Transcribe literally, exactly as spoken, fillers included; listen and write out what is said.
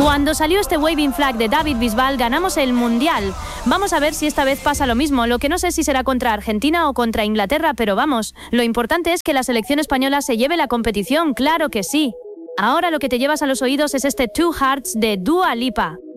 Cuando salió este Waving Flag de David Bisbal, ganamos el Mundial. Vamos a ver si esta vez pasa lo mismo. Lo que no sé si será contra Argentina o contra Inglaterra, pero vamos, lo importante es que la selección española se lleve la competición, claro que sí. Ahora lo que te llevas a los oídos es este Two Hearts de Dua Lipa.